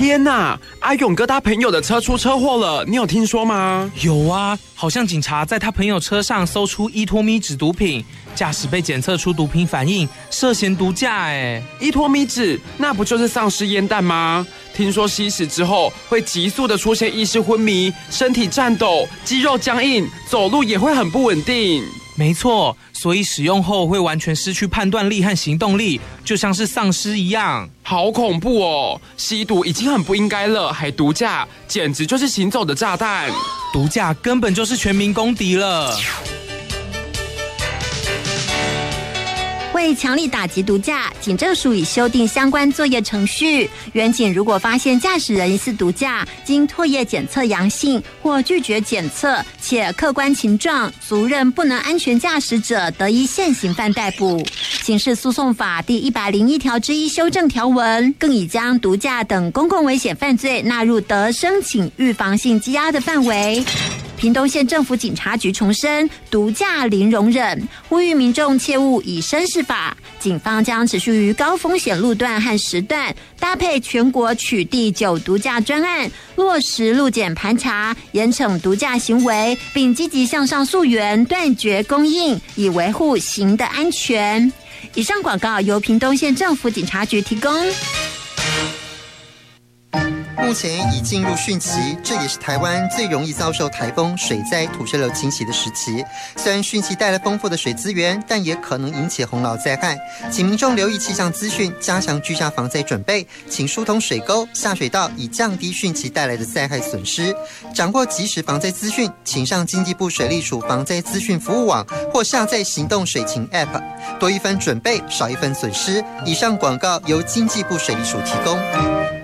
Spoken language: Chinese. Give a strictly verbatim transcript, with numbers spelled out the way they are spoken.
天哪！阿勇哥他朋友的车出车祸了，你有听说吗？ 有啊，好像警察在他朋友车上搜出依托咪酯毒品，驾驶被检测出毒品反应，涉嫌毒驾。哎， 依托咪酯那不就是丧尸烟弹吗？听说吸食之后会急速的出现意识昏迷、身体颤抖、肌肉僵硬，走路也会很不稳定。 没错，所以使用后会完全失去判断力和行动力，就像是丧尸一样。 好恐怖哦！吸毒已经很不应该了，还毒驾，简直就是行走的炸弹。 毒驾根本就是全民公敌了。 为强力打击毒驾，警政署已修订相关作业程序。员警如果发现驾驶人疑似毒驾，经唾液检测阳性或拒绝检测，且客观情状足认不能安全驾驶者，得依现行犯逮捕。刑事诉讼法第一百零一条之一修正条文，更已将毒驾等公共危险犯罪纳入得申请预防性羁押的范围。屏东县政府警察局重申毒驾零容忍，呼吁民众切勿以身试法。警方将持续于高风险路段和时段，搭配全国取缔酒毒驾专案，落实路检盘查，严惩毒驾行为，并积极向上溯源，断绝供应，以维护行的安全。以上广告由屏东县政府警察局提供。 目前已进入汛期，这也是台湾最容易遭受台风、水灾、土石流侵袭的时期。虽然汛期带来丰富的水资源，但也可能引起洪涝灾害，请民众留意气象资讯，加强居家防灾准备，请疏通水沟、下水道，以降低汛期带来的灾害损失。掌握即时防灾资讯，请上经济部水利署防灾资讯服务网或下载行动水情 App， 多一分准备，少一分损失。以上广告由经济部水利署提供。